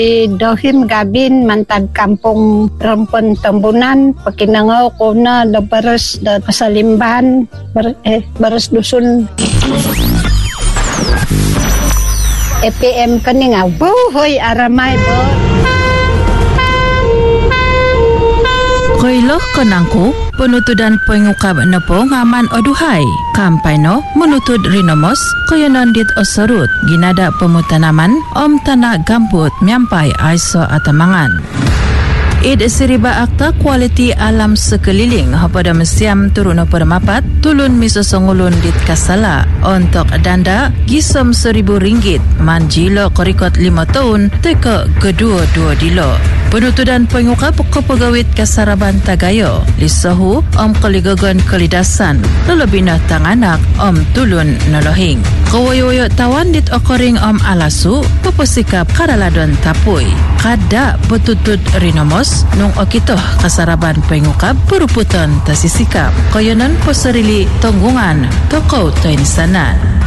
Dohim Gabin mantag kampung Rempon Tambunan pakinangaw ko na baras da pasalimbahan baras dusun EPM kaninga buhoy aramay bo Koiloh konangku penutudan pengukap na po ngaman oduhay kampay no menutud rinomos koyonon dit osorut ginada pemutanaman om tanah gambut miampai aiso atamangan. Seriba akta kualiti alam sekeliling pada mesiam turun permapat tulun miso songulun dit kasala untuk danda gisom RM1,000 manjilo korikot 5 tahun teka kedua-dua dilo. Penutudan pengukap kepegawit kasaraban Tagayo lisahu om keligagan kelidasan lelebina tanganak om tulun nolohing. Kawayo tawan dit okoring om alasu pepesikap karaladon tapui. Kada betutut rinomos nung okitoh kasaraban pengukap peruputan tasisikap. Koyonan poserili tonggungan toko toinsanan.